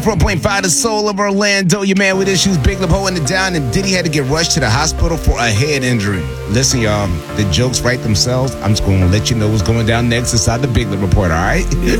4.5, the soul of Orlando. Your man with issues, Big Lip holding it down, and Diddy had to get rushed to the hospital for a head injury. Listen, y'all, the jokes write themselves. I'm just going to let you know what's going down next inside the Big Lip Report, all right?